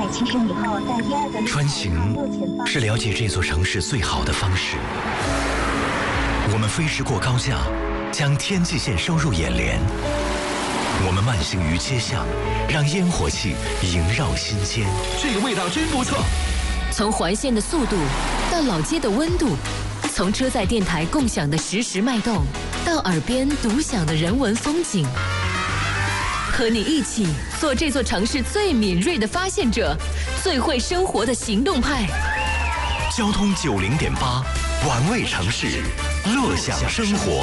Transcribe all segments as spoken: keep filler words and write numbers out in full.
七十米后在第二个穿行是了解这座城市最好的方式。我们飞驰过高架，将天际线收入眼帘。我们慢行于街巷，让烟火气萦绕心间。 这个味道真不错。 从环线的速度到老街的温度，从车载电台共享的实时脉动，到耳边独享的人文风景，和你一起做这座城市最敏锐的发现者，最会生活的行动派。 交通九零点八，玩味城市，乐享生活。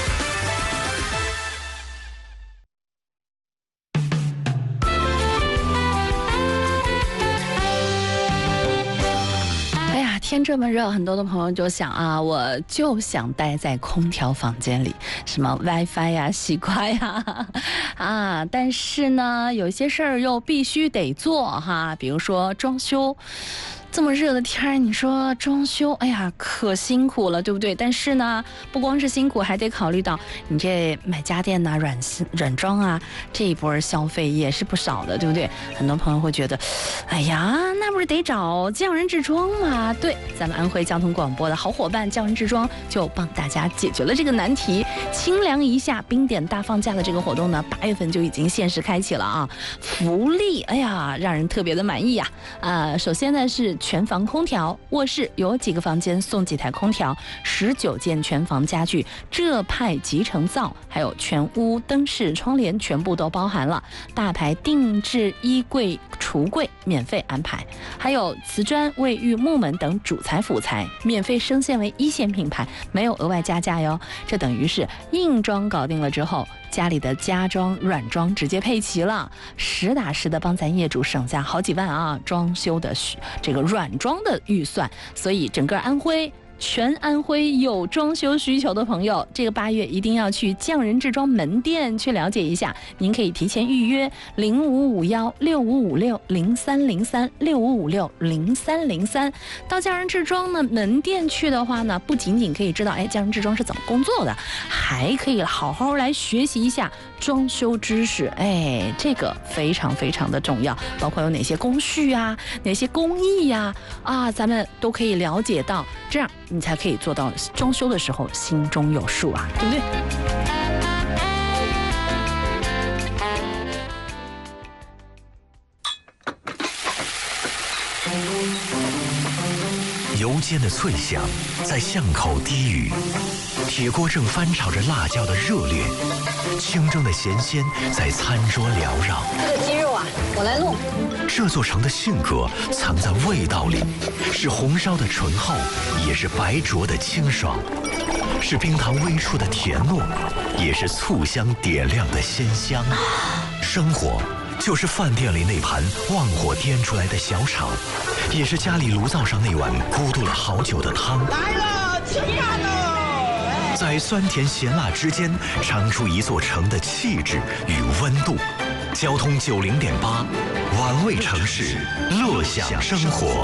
天这么热，很多的朋友就想啊，我就想待在空调房间里，什么 WiFi 呀、西瓜呀，啊，但是呢，有些事儿又必须得做哈，比如说装修。这么热的天儿，你说装修，哎呀，可辛苦了，对不对？但是呢，不光是辛苦，还得考虑到你这买家电呐、软软装啊，这一波消费也是不少的，对不对？很多朋友会觉得，哎呀，那不是得找匠人制装吗？对，咱们安徽交通广播的好伙伴匠人制装就帮大家解决了这个难题。清凉一下，冰点大放假的这个活动呢，八月份就已经限时开启了啊，福利，哎呀，让人特别的满意呀、啊。啊、呃，首先呢是全房空调，卧室有几个房间送几台空调，十九件全房家具，浙派集成灶，还有全屋灯饰、窗帘全部都包含了。大牌定制衣柜、橱柜免费安排，还有瓷砖、卫浴、木门等主材辅材免费升线为一线品牌，没有额外加价哟。这等于是硬装搞定了之后，家里的家装、软装直接配齐了，实打实的帮咱业主省下好几万啊！装修的这个软装的预算，所以整个安徽。全安徽有装修需求的朋友，这个八月一定要去匠人制装门店去了解一下。您可以提前预约零五五幺六五五六零三零三六五五六零三零三。到匠人制装呢门店去的话呢，不仅仅可以知道哎匠人制装是怎么工作的，还可以好好来学习一下装修知识。哎，这个非常非常的重要，包括有哪些工序啊，哪些工艺呀、啊，啊，咱们都可以了解到，这样你才可以做到装修的时候心中有数啊，对不对？ 油煎的脆响在巷口低语，铁锅正翻炒着辣椒的热烈，清蒸的咸鲜在餐桌缭绕。 这个鸡肉啊，我来弄。 这座城的性格藏在味道里，是红烧的醇厚，也是白灼的清爽，是冰糖微出的甜糯，也是醋香点亮的鲜香。生活就是饭店里那盘旺火颠出来的小炒，也是家里炉灶上那碗咕嘟了好久的汤。 来了，吃饭喽！ 在酸甜咸辣之间，尝出一座城的气质与温度。交通九零点八，玩味城市，乐享生活。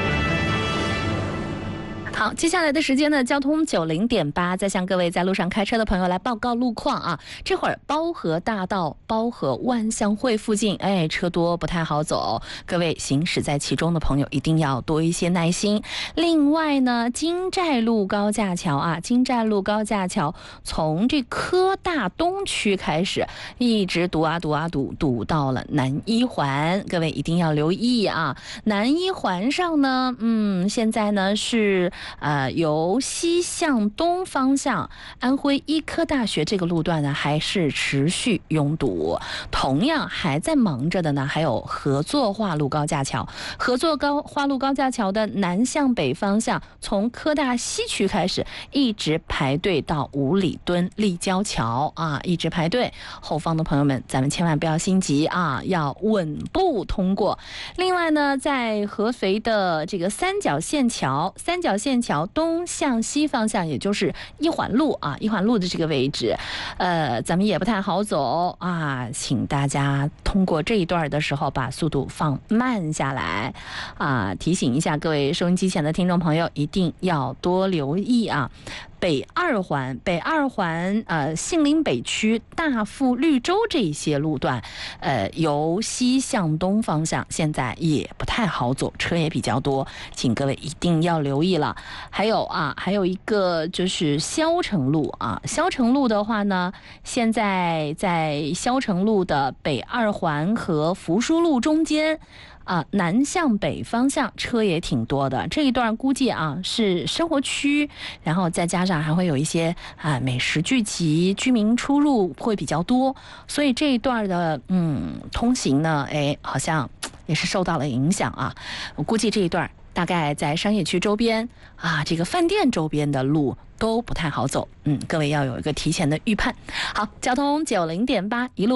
好，接下来的时间呢，交通九零点八，再向各位在路上开车的朋友来报告路况啊。这会儿包河大道、包河万象汇附近，哎，车多不太好走，各位行驶在其中的朋友一定要多一些耐心。另外呢，金寨路高架桥啊，金寨路高架桥从这科大东区开始，一直堵啊堵啊堵，堵到了南一环，各位一定要留意啊。南一环上呢，嗯，现在呢是。呃，由西向东方向，安徽医科大学这个路段呢，还是持续拥堵。同样还在忙着的呢，还有合作化路高架桥。合作高化路高架桥的南向北方向，从科大西区开始，一直排队到五里墩立交桥啊，一直排队。后方的朋友们，咱们千万不要心急啊，要稳步通过。另外呢，在合肥的这个三角线桥，三角线桥东向西方向，也就是一环路啊，一环路的这个位置，呃，咱们也不太好走啊，请大家通过这一段的时候把速度放慢下来啊，提醒一下各位收音机前的听众朋友，一定要多留意啊。 北二环、北二环呃杏林北区大富绿洲这一些路段，呃由西向东方向现在也不太好走，车也比较多，请各位一定要留意了。还有啊，还有一个就是萧城路啊，萧城路的话呢，现在在萧城路的北二环和福书路中间。啊，南向北方向车也挺多的，这一段估计啊是生活区，然后再加上还会有一些啊美食聚集，居民出入会比较多，所以这一段的嗯通行呢，哎，好像也是受到了影响啊。我估计这一段大概在商业区周边啊，这个饭店周边的路都不太好走，嗯，各位要有一个提前的预判。好，交通九零点八一路。